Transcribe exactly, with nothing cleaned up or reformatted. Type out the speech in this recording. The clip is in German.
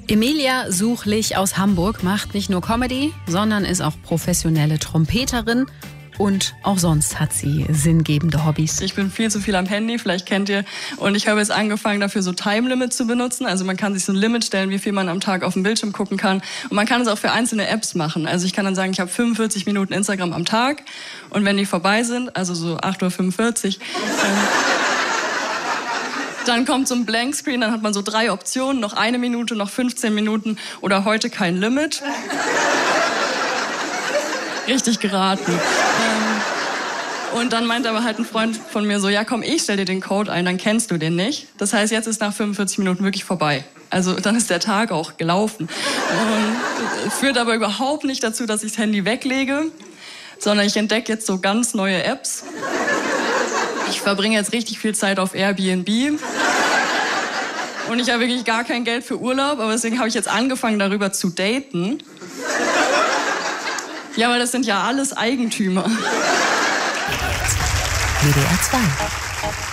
Emilia Suchlich aus Hamburg macht nicht nur Comedy, sondern ist auch professionelle Trompeterin. Und auch sonst hat sie sinngebende Hobbys. Ich bin viel zu viel am Handy, vielleicht kennt ihr. Und ich habe jetzt angefangen, dafür so Time-Limit zu benutzen. Also man kann sich so ein Limit stellen, wie viel man am Tag auf dem Bildschirm gucken kann. Und man kann es auch für einzelne Apps machen. Also ich kann dann sagen, ich habe fünfundvierzig Minuten Instagram am Tag. Und wenn die vorbei sind, also so acht Uhr fünfundvierzig, ähm, dann kommt so ein Blankscreen, dann hat man so drei Optionen. Noch eine Minute, noch fünfzehn Minuten oder heute kein Limit. Richtig geraten. Ähm, und dann meint aber halt ein Freund von mir so, ja komm, ich stell dir den Code ein, dann kennst du den nicht. Das heißt, jetzt ist nach fünfundvierzig Minuten wirklich vorbei. Also dann ist der Tag auch gelaufen. Und führt aber überhaupt nicht dazu, dass ich das Handy weglege, sondern ich entdecke jetzt so ganz neue Apps. Ich verbringe jetzt richtig viel Zeit auf Airbnb. Und ich habe wirklich gar kein Geld für Urlaub, aber deswegen habe ich jetzt angefangen, darüber zu daten. Ja, weil das sind ja alles Eigentümer. W D R zwei